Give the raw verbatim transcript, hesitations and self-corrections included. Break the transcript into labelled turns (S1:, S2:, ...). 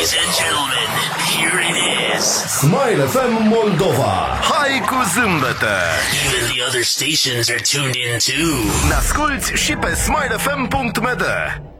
S1: Ladies and gentlemen, here it is.
S2: Smile F M Moldova.
S3: Hai cu zâmbete!
S1: Even the other stations are tuned in too.
S3: Ne asculti și pe smile f m punct m d.